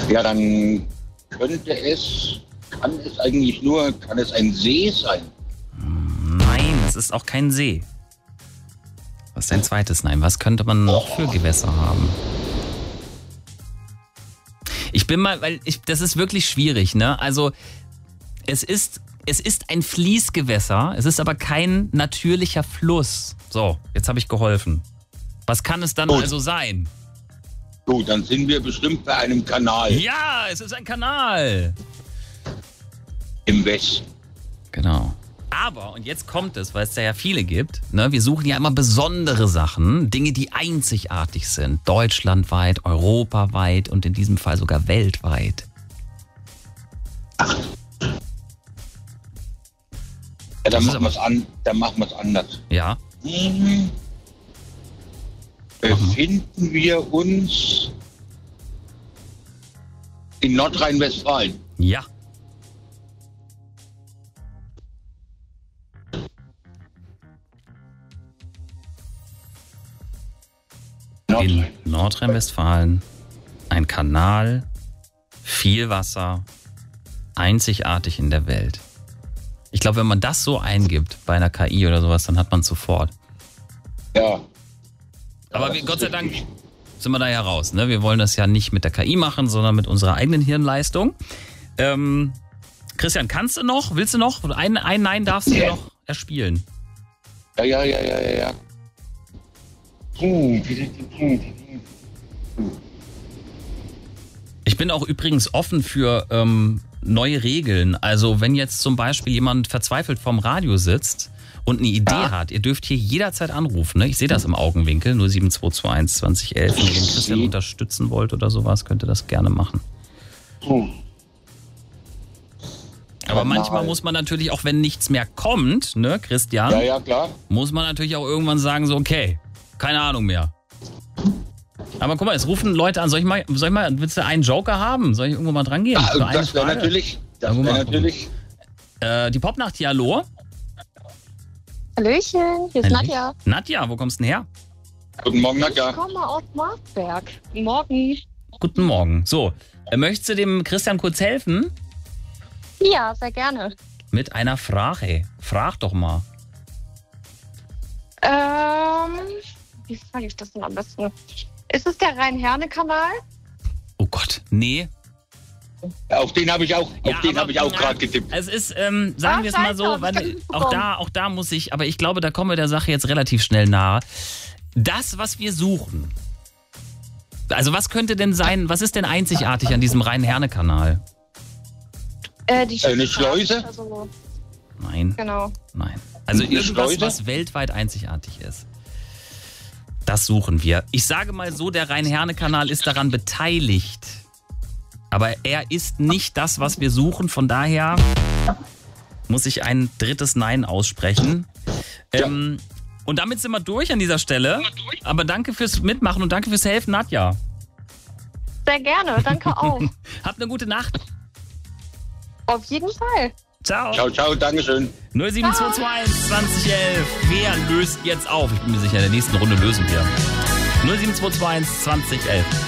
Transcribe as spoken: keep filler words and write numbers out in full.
Ja, dann könnte es, kann es eigentlich nur, kann es ein See sein? Nein, es ist auch kein See. Was ist ein zweites Nein? Was könnte man noch für Gewässer haben? Ich bin mal, weil ich, das ist wirklich schwierig, ne? Also es ist, es ist ein Fließgewässer, es ist aber kein natürlicher Fluss. So, jetzt habe ich geholfen. Was kann es dann Gut. also sein? Gut, dann sind wir bestimmt bei einem Kanal Ja, es ist ein Kanal. im Westen. Genau. Aber, und jetzt kommt es, weil es da ja viele gibt, ne, wir suchen ja immer besondere Sachen, Dinge, die einzigartig sind. Deutschlandweit, europaweit und in diesem Fall sogar weltweit. Ja, dann Das ist machen wir es an, dann machen wir es anders. Ja, Mhm. Befinden wir uns in Nordrhein-Westfalen? ja. In Nordrhein-Westfalen ein Kanal, viel Wasser, einzigartig in der Welt. Ich glaube, wenn man das so eingibt bei einer K I oder sowas, dann hat man es sofort. Ja. Aber das wir, ist Gott sei Dank richtig. sind wir da ja raus. Ne? Wir wollen das ja nicht mit der K I machen, sondern mit unserer eigenen Hirnleistung. Ähm, Christian, kannst du noch? Willst du noch? Ein, ein Nein darfst du dir noch erspielen. Ja, ja, ja, ja, ja, ja. Puh, puh, puh, puh. Ich bin auch übrigens offen für ähm, neue Regeln. Also wenn jetzt zum Beispiel jemand verzweifelt vorm Radio sitzt und eine Idee Ja. hat, ihr dürft hier jederzeit anrufen. Ne? Ich sehe das im Augenwinkel, null sieben zwei zwei eins zwanzig elf. Wenn ihr den Christian unterstützen wollt oder sowas, könnt ihr das gerne machen. Puh. Aber Kanal. manchmal muss man natürlich, auch wenn nichts mehr kommt, ne, Christian, Ja, ja, klar. muss man natürlich auch irgendwann sagen, so okay, keine Ahnung mehr. Aber guck mal, es rufen Leute an. Soll ich mal, soll ich mal willst du einen Joker haben? Soll ich irgendwo mal dran gehen? Ah, Für eine das wäre Frage? natürlich, das Irgendwo wäre mal gucken. natürlich. Äh, die Popnacht hier, hallo? Hallöchen, hier ist Hallo. Nadja. Nadja, wo kommst du denn her? Guten Morgen, Ich Nadja. komme aus Marsberg. Morgen. Guten Morgen. So, äh, möchtest du dem Christian kurz helfen? Ja, sehr gerne. Mit einer Frage. Frag doch mal. Ähm, wie sage ich das denn am besten? Ist es der Rhein-Herne-Kanal? Oh Gott, nee. Auf den habe ich auch, Ja, auf den aber habe ich auch nein, gerade getippt. Es ist, ähm, sagen Ah, wir es mal scheiße, so, hab ich warte, gar nicht auch mitbekommen. da, auch da muss ich, aber ich glaube, da kommen wir der Sache jetzt relativ schnell nahe. Das, was wir suchen. Also was könnte denn sein, was ist denn einzigartig an diesem Rhein-Herne-Kanal? Äh, die Eine Straße, Schleuse? Also, Nein, genau. nein. Also Eine irgendwas, Schleuse? was weltweit einzigartig ist. Das suchen wir. Ich sage mal so, der Rhein-Herne-Kanal ist daran beteiligt. Aber er ist nicht das, was wir suchen. Von daher muss ich ein drittes Nein aussprechen. Ja. Ähm, und damit sind wir durch an dieser Stelle. Aber danke fürs Mitmachen und danke fürs Helfen, Nadja. Sehr gerne, danke auch. Habt eine gute Nacht. Auf jeden Fall. Ciao. Ciao, ciao, Dankeschön. null sieben zwei zwei eins zwanzig elf. Wer löst jetzt auf? Ich bin mir sicher, in der nächsten Runde lösen wir. null sieben zwei zwei eins zwanzig elf.